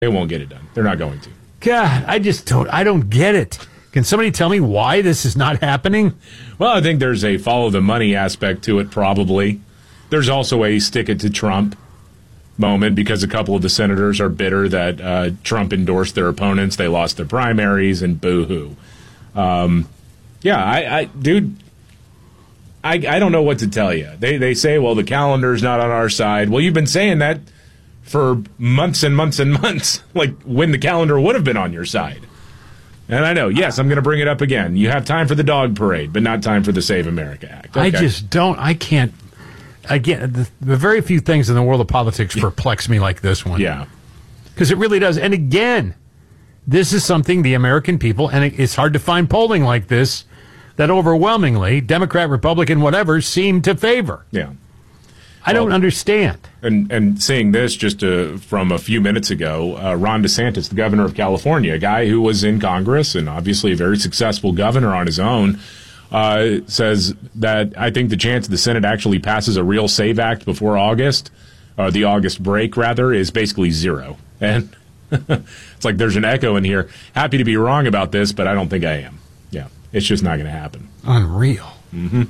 They won't get it done. They're not going to. God, I don't get it. Can somebody tell me why this is not happening? Well, I think there's a follow the money aspect to it, probably. There's also a stick it to Trump moment because a couple of the senators are bitter that Trump endorsed their opponents. They lost their primaries, and boo-hoo. Dude, I don't know what to tell you. They say, well, the calendar's not on our side. Well, you've been saying that for months and months and months, like when the calendar would have been on your side. And I know, yes, I'm going to bring it up again. You have time for the dog parade, but not time for the Save America Act. Okay. I can't. Again, the very few things in the world of politics perplex me like this one. Yeah. Because it really does. And again, this is something the American people, and it's hard to find polling like this, that overwhelmingly, Democrat, Republican, whatever, seem to favor. Yeah. I don't understand. And seeing this just from a few minutes ago, Ron DeSantis, the governor of California, a guy who was in Congress and obviously a very successful governor on his own, says that I think the chance the Senate actually passes a real SAVE Act before August, the August break, rather, is basically zero. And it's like there's an echo in here. Happy to be wrong about this, but I don't think I am. Yeah, it's just not going to happen. Unreal. Mm-hmm.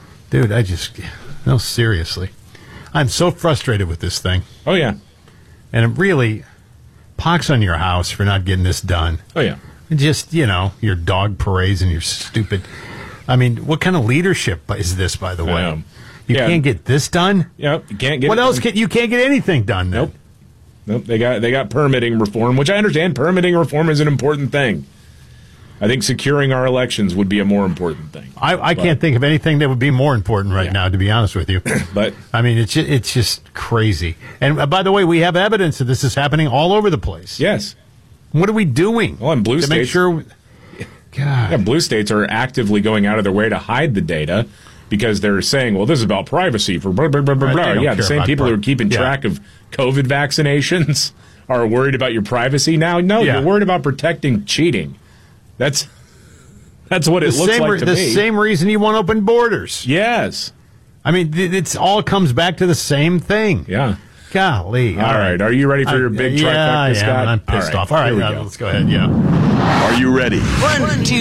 Dude, no, seriously. I'm so frustrated with this thing. Oh, yeah. And it really pox on your house for not getting this done. Oh, yeah. Just, your dog parades and your stupid... I mean, what kind of leadership is this, by the way? You can't get this done? Yep, you can't get what it else? done. You can't get anything done, then. Nope. They got permitting reform, which I understand permitting reform is an important thing. I think securing our elections would be a more important thing. I can't think of anything that would be more important right now, to be honest with you. But I mean, it's just crazy. And by the way, we have evidence that this is happening all over the place. Yes. What are we doing? Well, in blue states, make sure. God. Yeah, blue states are actively going out of their way to hide the data because they're saying, well, this is about privacy for blah, blah, blah, blah, blah. Yeah, the same people who are keeping track of COVID vaccinations are worried about your privacy now. No, you're worried about protecting cheating. That's what it looks like to me. The same reason you want open borders. Yes. I mean, it's all comes back to the same thing. Yeah. Golly. All right. Are you ready for your big trifecta, Scott? I'm pissed off. All right, let's go ahead. Yeah. Are you ready? 1, 2,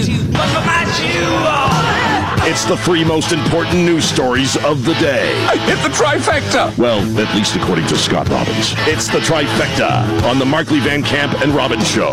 It's the 3 most important news stories of the day. I hit the trifecta. Well, at least according to Scott Robbins. It's the trifecta on the Markley Van Camp and Robbins Show.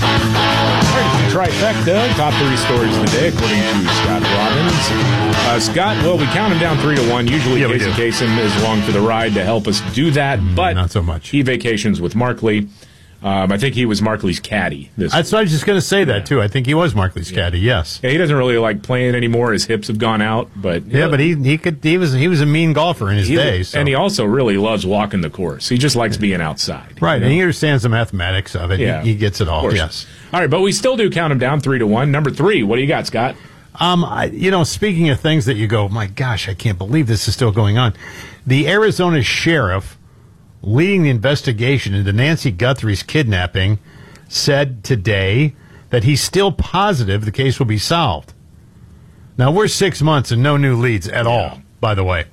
Trifecta, top 3 stories of the day, according to Scott Robbins. Scott, well, we count him down 3-1. Usually, Jason Kasem is along for the ride to help us do that, but not so much. He vacations with Markley. I think he was Markley's caddy. That's what I was just going to say that, too. I think he was Markley's caddy, yes. Yeah, he doesn't really like playing anymore. His hips have gone out. But but he was a mean golfer in his day. So. And he also really loves walking the course. He just likes being outside. Right, and he understands the mathematics of it. Yeah. He gets it all, yes. All right, but we still do count him down 3-1. Number 3, what do you got, Scott? Speaking of things that you go, my gosh, I can't believe this is still going on. The Arizona sheriff leading the investigation into Nancy Guthrie's kidnapping said today that he's still positive the case will be solved. Now, we're 6 months and no new leads at all, by the way.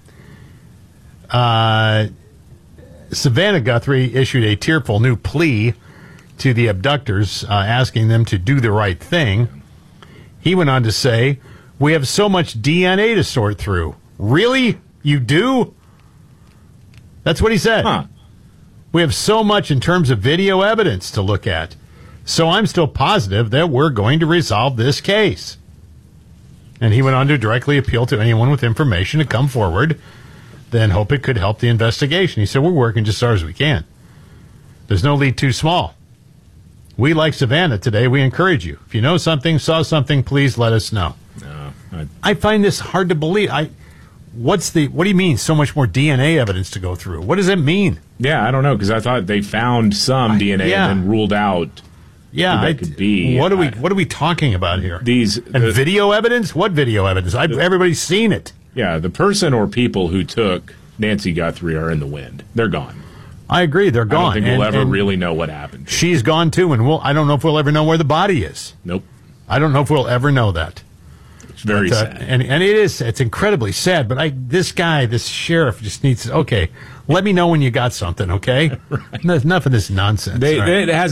Savannah Guthrie issued a tearful new plea to the abductors, asking them to do the right thing. He went on to say, we have so much DNA to sort through. Really? You do? That's what he said. Huh. We have so much in terms of video evidence to look at. So I'm still positive that we're going to resolve this case. And he went on to directly appeal to anyone with information to come forward, then hope it could help the investigation. He said, we're working just as hard as we can. There's no lead too small. We, like Savannah today, we encourage you. If you know something, saw something, please let us know. I find this hard to believe. What do you mean so much more DNA evidence to go through? What does it mean? Yeah, I don't know, because I thought they found some DNA and then ruled out who that could be. What are we talking about here? The video evidence? What video evidence? Everybody's seen it. Yeah, the person or people who took Nancy Guthrie are in the wind. They're gone. I agree, they're gone. I don't think we'll ever really know what happened. She's gone too, and I don't know if we'll ever know where the body is. Nope. I don't know if we'll ever know that. It's very sad. And it's incredibly sad, but this sheriff just needs, okay, let me know when you got something, okay? Right. Enough of this nonsense. It has